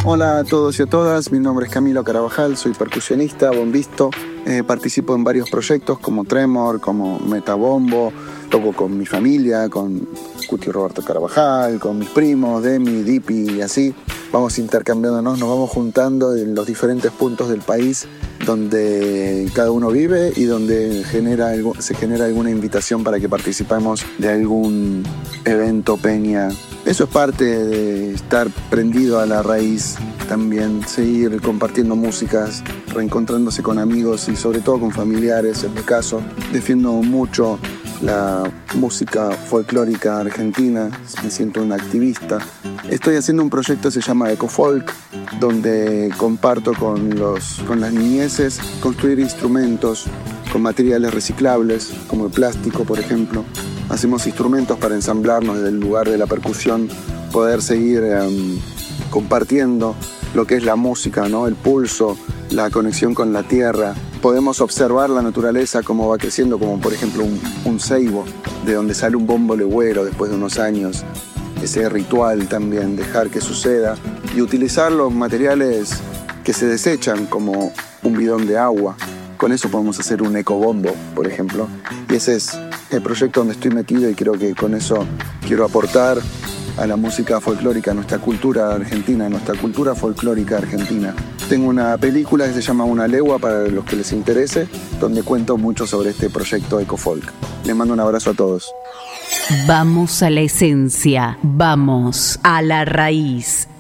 Hola a todos y a todas, mi nombre es Camilo Carabajal, soy percusionista, bombisto, participo en varios proyectos como Tremor, como Metabombo, toco con mi familia, con Cuti Roberto Carabajal, con mis primos, Demi, Dipi y así. Vamos intercambiándonos, nos vamos juntando en los diferentes puntos del país donde cada uno vive y donde se genera alguna invitación para que participemos de algún evento, peña. Eso es parte de estar prendido a la raíz, también seguir compartiendo músicas, reencontrándose con amigos y sobre todo con familiares. En mi caso, defiendo mucho la música folclórica argentina, me siento un activista. Estoy haciendo un proyecto que se llama Ecofolk, donde comparto con las niñeces construir instrumentos con materiales reciclables, como el plástico, por ejemplo. Hacemos instrumentos para ensamblarnos desde el lugar de la percusión, poder seguir compartiendo lo que es la música, ¿no? El pulso, la conexión con la tierra. Podemos observar la naturaleza cómo va creciendo, como por ejemplo un ceibo, de donde sale un bombo legüero después de unos años. Ese ritual también, dejar que suceda y utilizar los materiales que se desechan, como un bidón de agua. Con eso podemos hacer un ecobombo, por ejemplo. Y ese es el proyecto donde estoy metido y creo que con eso quiero aportar a la música folclórica, a nuestra cultura argentina, a nuestra cultura folclórica argentina. Tengo una película que se llama Una legua para los que les interese, donde cuento mucho sobre este proyecto Ecofolk. Les mando un abrazo a todos. Vamos a la esencia, vamos a la raíz.